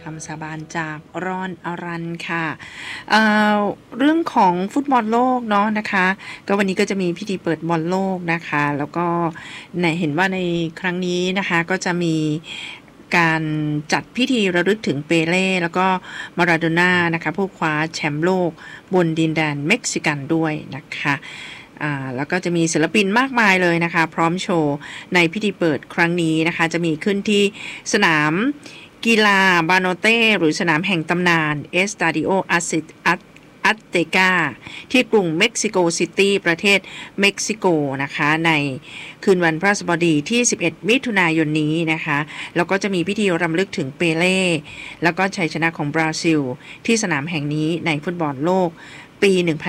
คำสาบานจากรอนอรันค่ะเรื่องของฟุตบอลโลกเนาะนะคะก็วันนี้ก็จะมีพิธีเปิดบอลโลกนะคะแล้วก็เห็นว่าในครั้งนี้นะคะก็จะมีการจัดพิธีระลึกถึงเปเล่แล้วก็มาราโดน่านะคะผู้คว้าแชมป์โลกบนดินแดนเม็กซิกันด้วยนะคะแล้วก็จะมีศิลปินมากมายเลยนะคะพร้อมโชว์ในพิธีเปิดครั้งนี้นะคะจะมีขึ้นที่สนามกีฬาบาโนเต้หรือสนามแห่งตำนานเอสตาดิโออัตเตกาที่กรุงเม็กซิโกซิตี้ประเทศเม็กซิโกนะคะในคืนวันพฤหัสบดีที่11มิถุนายนนี้นะคะแล้วก็จะมีพิธีรำลึกถึงเปเล่แล้วก็ชัยชนะของบราซิลที่สนามแห่งนี้ในฟุตบอลโลกปี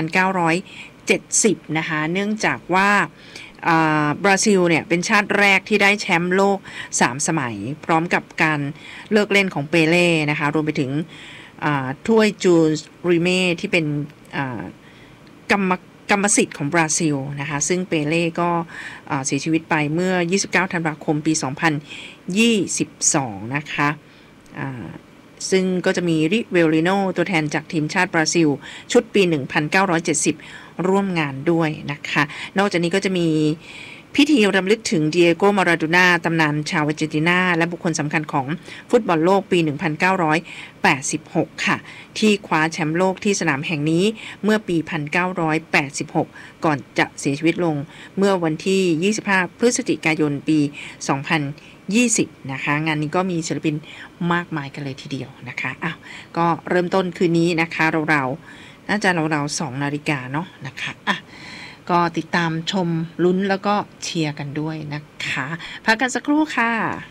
1970นะคะเนื่องจากว่าบราซิลเนี่ยเป็นชาติแรกที่ได้แชมป์โลก3สมัยพร้อมกับการเลิกเล่นของเปเล่นะคะรวมไปถึงถ้วยจูลส์ริเม่ที่เป็นกรรมสิทธิ์ของบราซิลนะคะซึ่งเปเล่ก็เสียชีวิตไปเมื่อ29ธันวาคมปี2022นะคะซึ่งก็จะมีริเวลิโนตัวแทนจากทีมชาติบราซิลชุดปี1970ร่วมงานด้วยนะคะนอกจากนี้ก็จะมีพิธีรำลึกถึงเดียโก มาราโดน่าตำนานชาวอาร์เจนตินาและบุคคลสำคัญของฟุตบอลโลกปี1986ค่ะที่คว้าแชมป์โลกที่สนามแห่งนี้เมื่อปี1986ก่อนจะเสียชีวิตลงเมื่อวันที่25พฤศจิกายนปี2020นะคะงานนี้ก็มีศิลปินมากมายกันเลยทีเดียวนะคะก็เริ่มต้นคืนนี้นะคะเราน่าจะเรา2 นาฬิกาเนาะนะคะก็ติดตามชมลุ้นแล้วก็เชียร์กันด้วยนะคะพักกันสักครู่ค่ะ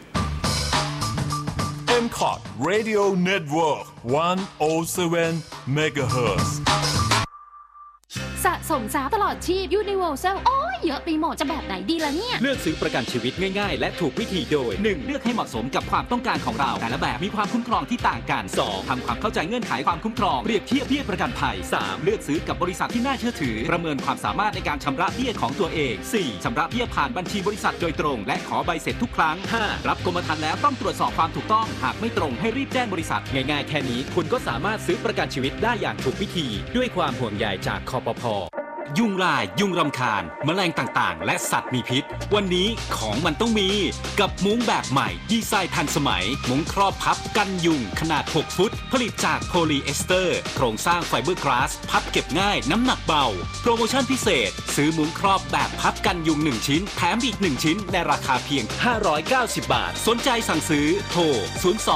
MCOT Radio Network 107 MHz สะสมทรัพย์ตลอดชีพ Universal โอ้ยเยอะไปหมดจะแบบไหนดีล่ะเนี่ยเลือกซื้อประกันชีวิตง่ายๆและถูกวิธีโดย 1. เลือกให้เหมาะสมกับความต้องการของเราแต่ละแบบมีความคุ้มครองที่ต่างกัน 2. ทำความเข้าใจเงื่อนไขความคุ้มครองเปรียบเทียบเบี้ยประกันภัย 3. เลือกซื้อกับบริษัทที่น่าเชื่อถือประเมินความสามารถในการชำระเบี้ยของตัวเอง 4. ชำระเบี้ยผ่านบัญชีบริษัทโดยตรงและขอใบเสร็จทุกครั้ง 5. รับกรมธรรม์แล้วต้องตรวจสอบความถูกต้องหากไม่ตรงให้รีบแจ้งบริษัทง่ายๆแค่นี้คุณก็สามารถซื้อประกันชีวิตได้อย่างถูกวิธีด้วยความห่วงใยจากคปภ.ยุงลายยุงรำคาญแมลงต่างๆและสัตว์มีพิษวันนี้ของมันต้องมีกับมุ้งแบบใหม่ดีไซน์ทันสมัยมุ้งครอบพับกันยุงขนาด6ฟุตผลิตจากโพลีเอสเตอร์โครงสร้างไฟเบอร์กลาสพับเก็บง่ายน้ำหนักเบาโปรโมชั่นพิเศษซื้อมุ้งครอบแบบพับกันยุง1ชิ้นแถมอีก1ชิ้นในราคาเพียง590 บาทสนใจสั่งซื้อโทร02